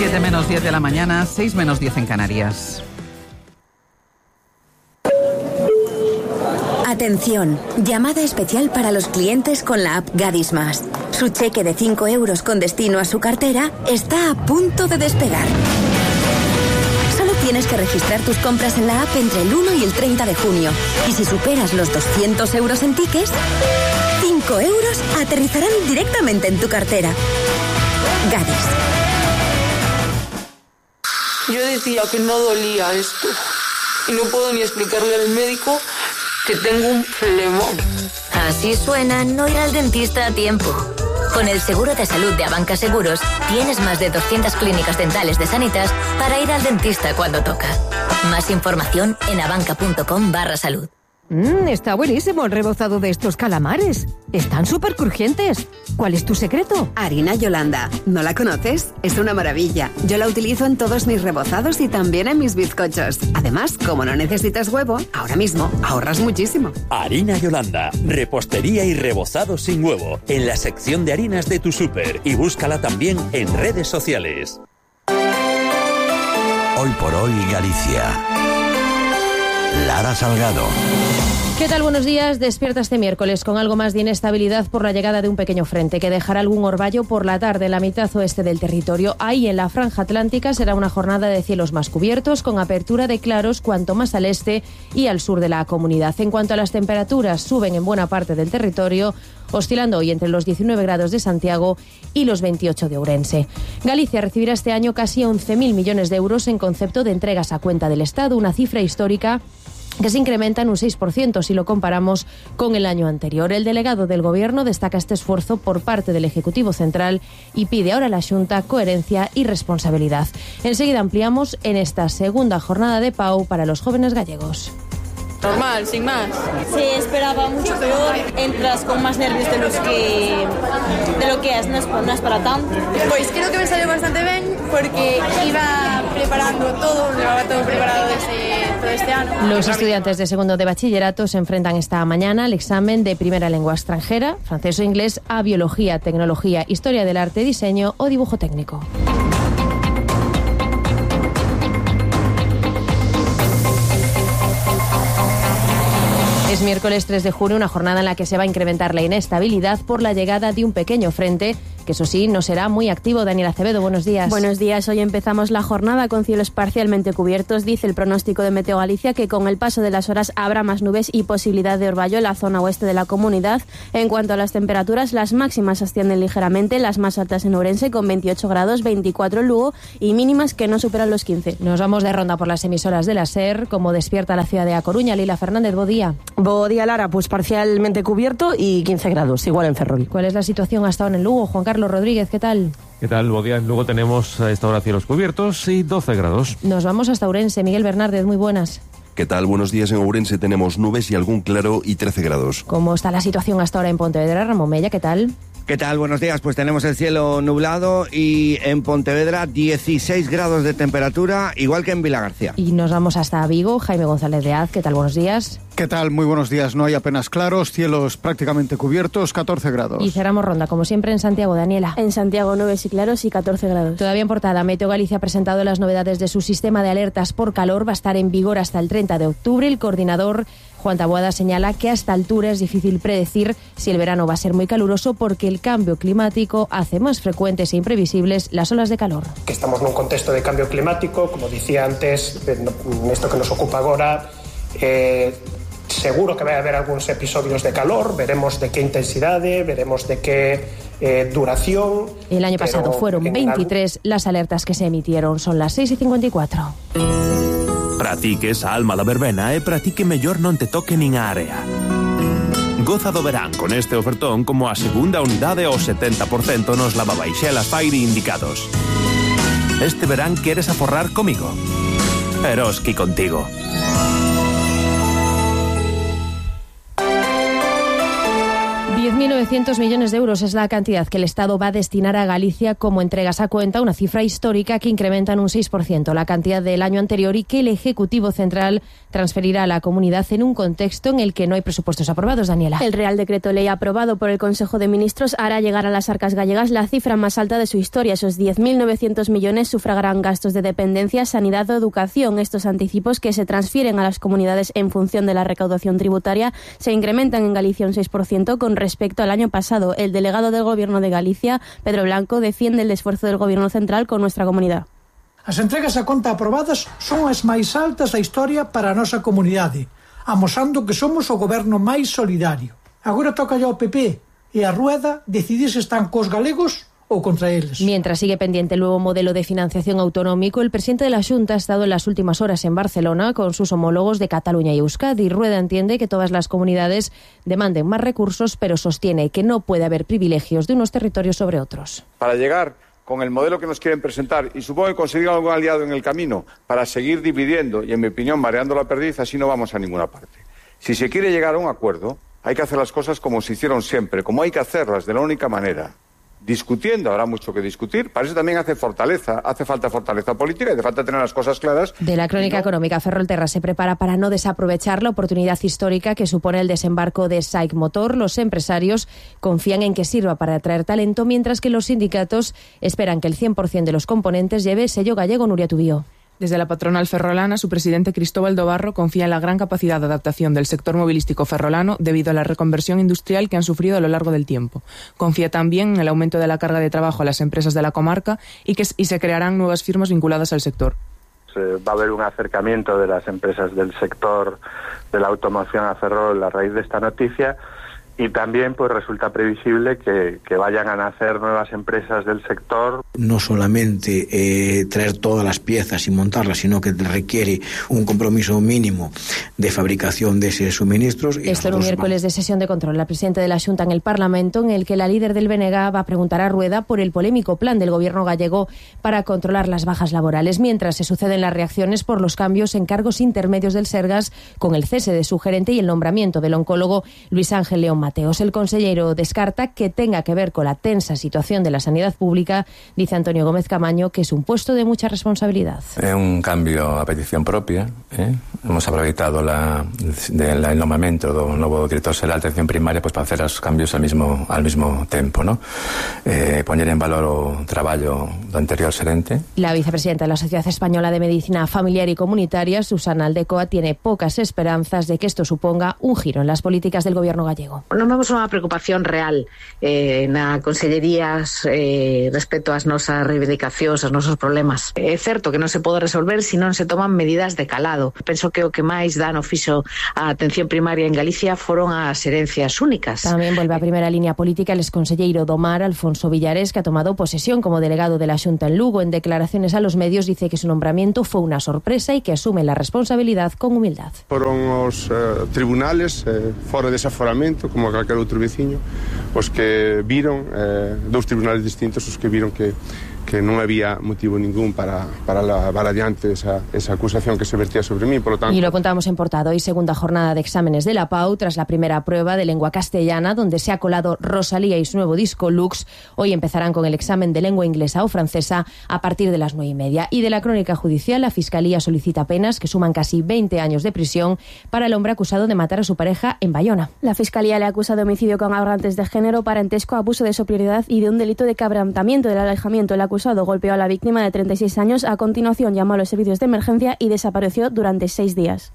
7 menos 10 de la mañana, 6 menos 10 en Canarias. Atención, llamada especial para los clientes con la app Gadis Más. Su cheque de 5 euros con destino a su cartera está a punto de despegar. Solo tienes que registrar tus compras en la app entre el 1 y el 30 de junio. Y si superas los 200 euros en tickets, 5 euros aterrizarán directamente en tu cartera. Gadis. Yo decía que no dolía esto. Y no puedo ni explicarle al médico que tengo un flemón. Así suena no ir al dentista a tiempo. Con el seguro de salud de Abanca Seguros, tienes más de 200 clínicas dentales de Sanitas para ir al dentista cuando toca. Más información en abanca.com/salud. Está buenísimo el rebozado de estos calamares. Están súper crujientes. ¿Cuál es tu secreto? Harina Yolanda. ¿No la conoces? Es una maravilla. Yo la utilizo en todos mis rebozados y también en mis bizcochos. Además, como no necesitas huevo, ahora mismo ahorras muchísimo. Harina Yolanda. Repostería y rebozado sin huevo. En la sección de harinas de tu súper. Y búscala también en redes sociales. Hoy por hoy, Galicia. Lara Salgado. ¿Qué tal? Buenos días. Despierta este miércoles con algo más de inestabilidad por la llegada de un pequeño frente que dejará algún orvallo por la tarde en la mitad oeste del territorio. Ahí, en la franja atlántica, será una jornada de cielos más cubiertos, con apertura de claros cuanto más al este y al sur de la comunidad. En cuanto a las temperaturas, suben en buena parte del territorio, oscilando hoy entre los 19 grados de Santiago y los 28 de Ourense. Galicia recibirá este año casi 11.000 millones de euros en concepto de entregas a cuenta del Estado, una cifra histórica que se incrementa en un 6% si lo comparamos con el año anterior. El delegado del Gobierno destaca este esfuerzo por parte del Ejecutivo Central y pide ahora a la Xunta coherencia y responsabilidad. Enseguida ampliamos en esta segunda jornada de PAU para los jóvenes gallegos. Normal, sin más. Se esperaba mucho peor, entras con más nervios de lo que es, no es para tanto. Pois creo que me salió bastante ben porque iba preparando todo, llevaba todo preparado desde todo este año. Los estudiantes de segundo de bachillerato se enfrentan esta mañana al examen de primera lengua extranjera, francés o inglés, a biología, tecnología, historia del arte, diseño o dibujo técnico. Es miércoles 3 de junio, una jornada en la que se va a incrementar la inestabilidad por la llegada de un pequeño frente, que eso sí, no será muy activo. Daniel Acevedo, buenos días. Buenos días. Hoy empezamos la jornada con cielos parcialmente cubiertos. Dice el pronóstico de Meteo Galicia que con el paso de las horas habrá más nubes y posibilidad de orvallo en la zona oeste de la comunidad. En cuanto a las temperaturas, las máximas ascienden ligeramente, las más altas en Ourense con 28 grados, 24 en Lugo y mínimas que no superan los 15. Nos vamos de ronda por las emisoras de la SER, como despierta la ciudad de A Coruña. Lila Fernández, buen día. Buen día, Lara, pues parcialmente cubierto y 15 grados, igual en Ferrol. ¿Cuál es la situación hasta ahora en Lugo? Juan Carlos Rodríguez, ¿qué tal? ¿Qué tal? Buen día. Luego tenemos a esta hora cielos cubiertos y 12 grados. Nos vamos hasta Ourense. Miguel Bernárdez, muy buenas. ¿Qué tal? Buenos días. En Ourense tenemos nubes y algún claro y 13 grados. ¿Cómo está la situación hasta ahora en Pontevedra? Ramón Mella, ¿qué tal? ¿Qué tal? Buenos días. Pues tenemos el cielo nublado y en Pontevedra 16 grados de temperatura, igual que en Vilagarcía. Y nos vamos hasta Vigo. Jaime González de Az, ¿qué tal? Buenos días. ¿Qué tal? Muy buenos días. No hay apenas claros, cielos prácticamente cubiertos, 14 grados. Y cerramos ronda, como siempre, en Santiago. Daniela. En Santiago, nubes y claros y 14 grados. Todavía en portada, Meteo Galicia ha presentado las novedades de su sistema de alertas por calor. Va a estar en vigor hasta el 30 de octubre. El coordinador Juan Taboada señala que a esta altura es difícil predecir si el verano va a ser muy caluroso porque el cambio climático hace más frecuentes e imprevisibles las olas de calor. Que estamos nun contexto de cambio climático, como dicía antes, nesto que nos ocupa agora, seguro que vai haber algúns episodios de calor, veremos de que intensidade, veremos de que duración. El año pasado fueron 23 las alertas que se emitieron, son las 6:54. Para ti que esa alma da verbena e para ti que mellor non te toque nin a area. Goza do verán con este ofertón como a segunda unidade ao 70% nos lavabaixelas Fairy indicados. Este verán queres aforrar comigo. Eroski contigo. 10 minutos 2.900 millones de euros es la cantidad que el Estado va a destinar a Galicia como entregas a cuenta, una cifra histórica que incrementa en un 6% la cantidad del año anterior y que el Ejecutivo Central transferirá a la comunidad en un contexto en el que no hay presupuestos aprobados, Daniela. El Real Decreto Ley aprobado por el Consejo de Ministros hará llegar a las arcas gallegas la cifra más alta de su historia. Esos 10.900 millones sufragarán gastos de dependencia, sanidad o educación. Estos anticipos que se transfieren a las comunidades en función de la recaudación tributaria se incrementan en Galicia un 6% con respecto al año pasado. El delegado del Gobierno de Galicia, Pedro Blanco, defiende el esfuerzo del Gobierno Central con nuestra comunidad. As entregas a conta aprobadas son as máis altas da historia para a nosa comunidade, amosando que somos o goberno máis solidario. Agora toca ao PP e a Rueda decidir se están cos galegos o contra eles. Mientras sigue pendiente el nuevo modelo de financiación autonómico, el presidente de la Xunta ha estado en las últimas horas en Barcelona con sus homólogos de Cataluña y Euskadi. Rueda entiende que todas las comunidades demanden más recursos, pero sostiene que no puede haber privilegios de unos territorios sobre otros. Para llegar con el modelo que nos quieren presentar y supongo que conseguir algún aliado en el camino para seguir dividiendo y, en mi opinión, mareando la perdiz, así no vamos a ninguna parte. Si se quiere llegar a un acuerdo, hay que hacer las cosas como se hicieron siempre, como hay que hacerlas, de la única manera. Discutiendo, habrá mucho que discutir. Para eso también hace falta fortaleza política y hace falta tener las cosas claras. De la crónica económica, Ferrolterra se prepara para no desaprovechar la oportunidad histórica que supone el desembarco de SAIC Motor. Los empresarios confían en que sirva para atraer talento, mientras que los sindicatos esperan que el 100% de los componentes lleve sello gallego. Nuria Tubío. Desde la patronal ferrolana, su presidente Cristóbal Dobarro confía en la gran capacidad de adaptación del sector movilístico ferrolano debido a la reconversión industrial que han sufrido a lo largo del tiempo. Confía también en el aumento de la carga de trabajo a las empresas de la comarca y se crearán nuevas firmas vinculadas al sector. Va a haber un acercamiento de las empresas del sector de la automoción a Ferrol a raíz de esta noticia. Y también pues resulta previsible que vayan a nacer nuevas empresas del sector. No solamente traer todas las piezas y montarlas, sino que requiere un compromiso mínimo de fabricación de esos suministros. Esto en un miércoles de sesión de control. La presidenta de la Xunta en el Parlamento, en el que la líder del BNG va a preguntar a Rueda por el polémico plan del gobierno gallego para controlar las bajas laborales, mientras se suceden las reacciones por los cambios en cargos intermedios del Sergas, con el cese de su gerente y el nombramiento del oncólogo Luis Ángel León Mateos. El consellero descarta que tenga que ver con la tensa situación de la sanidad pública. Dice Antonio Gómez Camaño que es un puesto de mucha responsabilidad. Es un cambio a petición propia. Hemos aproveitado el nombramiento do novo director xeral de atención primaria para hacer os cambios al mismo tempo, ¿no? Poner en valor o traballo do anterior xerente. La vicepresidenta de la Sociedad Española de Medicina Familiar y Comunitaria, Susana Aldecoa, tiene pocas esperanzas de que esto suponga un giro en las políticas del gobierno gallego. Non vemos unha preocupación real na consellería respecto ás nosas reivindicacións, aos nosos problemas. É certo que non se pode resolver se non se toman medidas de calado. Penso que o que máis dano fixo a atención primaria en Galicia foron as herencias únicas. Tamén volve a primeira línea política el exconselleiro do Mar, Alfonso Villares, que ha tomado posesión como delegado de la Xunta en Lugo. En declaraciones a los medios dice que su nombramiento fue una sorpresa y que asume la responsabilidad con humildad. Foron os tribunales, fora de desaforamento, como calquer outro veciño, os que viron, dous tribunales distintos, os que viron que non había motivo ningún para levar adiante esa acusación que se vertía sobre mí, por lo tanto... Y lo contamos en portada. Hoy segunda jornada de exámenes de la PAU tras la primera prueba de lengua castellana, donde se ha colado Rosalía y su nuevo disco Lux. Hoy empezarán con el examen de lengua inglesa o francesa a partir de las 9:30. Y de la crónica judicial, la Fiscalía solicita penas que suman casi 20 años de prisión para el hombre acusado de matar a su pareja en Bayona. La Fiscalía le acusa de homicidio con agravantes de género, parentesco, abuso de superioridad y de un delito de quebrantamiento del alejamiento. El acusado golpeó a la víctima de 36 años. A continuación llamó a los servicios de emergencia y desapareció durante 6 días.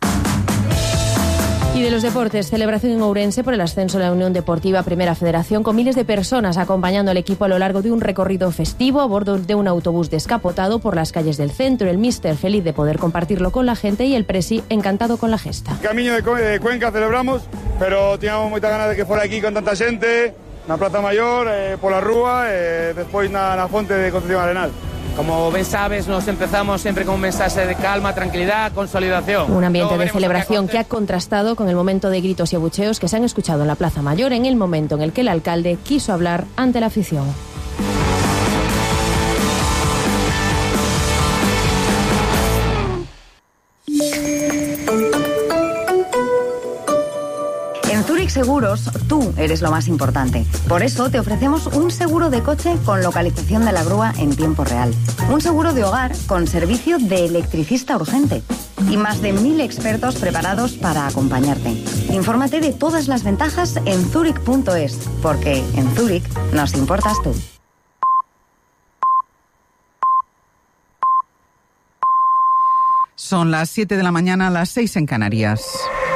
Y de los deportes, celebración en Ourense por el ascenso de la Unión Deportiva Primera Federación, con miles de personas acompañando al equipo a lo largo de un recorrido festivo a bordo de un autobús descapotado por las calles del centro. El míster feliz de poder compartirlo con la gente y el presi encantado con la gesta. Camiño de Cuenca celebramos, pero teníamos moita ganas de que fuera aquí con tanta xente, na Praza Mayor, pola rúa, despois na fonte de Concepción Arenal. Como bien sabes, nos empezamos siempre con un mensaje de calma, tranquilidad, consolidación. Un ambiente de celebración que ha contrastado con el momento de gritos y abucheos que se han escuchado en la Plaza Mayor en el momento en el que el alcalde quiso hablar ante la afición. seguros, tú eres lo más importante. Por eso te ofrecemos un seguro de coche con localización de la grúa en tiempo real. Un seguro de hogar con servicio de electricista urgente. Y más de 1000 expertos preparados para acompañarte. Infórmate de todas las ventajas en Zurich.es, porque en Zurich nos importas tú. Son las 7 de la mañana, las 6 en Canarias.